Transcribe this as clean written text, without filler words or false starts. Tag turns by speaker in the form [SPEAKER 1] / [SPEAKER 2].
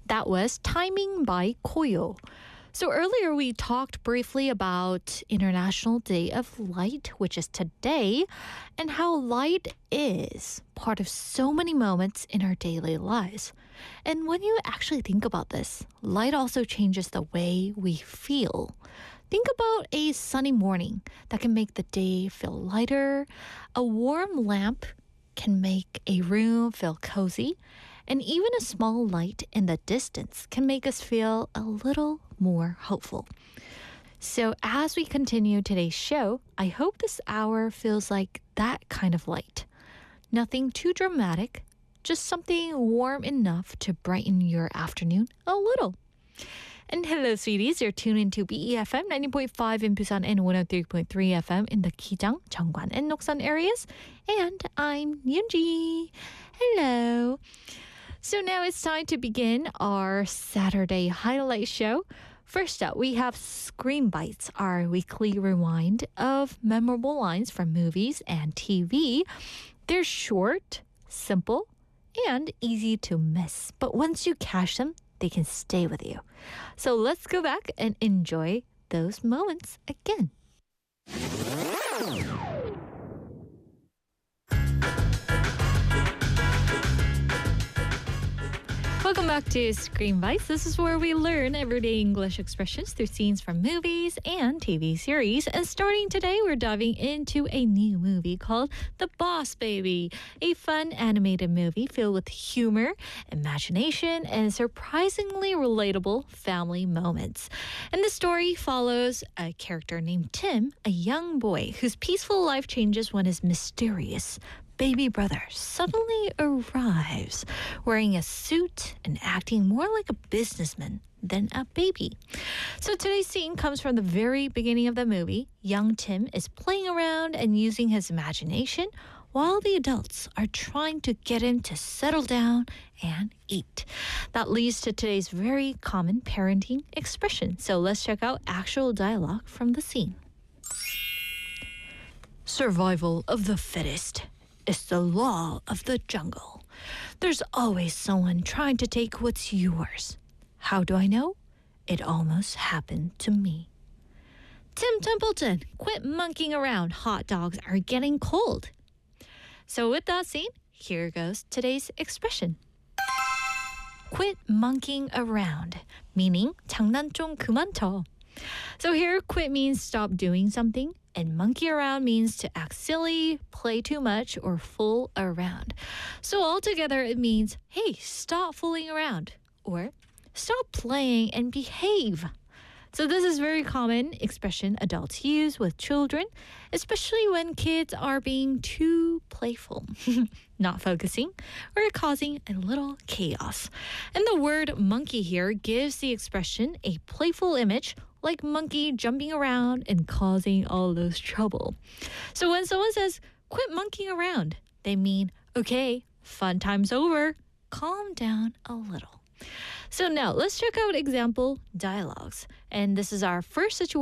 [SPEAKER 1] That was Timing by Koyo. So earlier we talked briefly about International Day of Light, which is today, and how light is part of so many moments in our daily lives. And when you actually think about this, light also changes the way we feel. Think about a sunny morning that can make the day feel lighter. A warm lamp can make a room feel cozy. And even a small light in the distance can make us feel a little more hopeful. So as we continue today's show, I hope this hour feels like that kind of light. Nothing too dramatic, just something warm enough to brighten your afternoon a little. And hello, sweeties. You're tuned into BEFM 90.5 in Busan and 103.3 FM in the Kijang, Cheongwan, and Noksan areas. And I'm Yoonji. Hello. So now it's time to begin our Saturday highlight show. First up, we have Screen Bites, our weekly rewind of memorable lines from movies and TV. They're short, simple, and easy to miss. But once you catch them, they can stay with you. So let's go back and enjoy those moments again. Welcome back to Screen Bites. This is where we learn everyday English expressions through scenes from movies and TV series. And starting today, we're diving into a new movie called The Boss Baby, a fun animated movie filled with humor, imagination, and surprisingly relatable family moments. And the story follows a character named Tim, a young boy whose peaceful life changes when his mysterious baby brother suddenly arrives, wearing a suit and acting more like a businessman than a baby. So today's scene comes from the very beginning of the movie. Young Tim is playing around and using his imagination while the adults are trying to get him to settle down and eat. That leads to today's very common parenting expression. So let's check out actual dialogue from the scene. Survival of the fittest. It's the law of the jungle. There's always someone trying to take what's yours. How do I know? It almost happened to me. Tim Templeton, quit monkeying around. Hot dogs are getting cold. So with that scene, here goes today's expression. Quit monkeying around, meaning 장난 좀 그만 쳐. So here, quit means stop doing something, and monkey around means to act silly, play too much, or fool around. So altogether, it means, hey, stop fooling around, or stop playing and behave. So this is very common expression adults use with children, especially when kids are being too playful, not focusing, or causing a little chaos. And the word monkey here gives the expression a playful image, like monkey jumping around and causing all those trouble. So when someone says, quit monkeying around, they mean, okay, fun time's over. Calm down a little. So now let's check out example dialogues. And this is our first situation.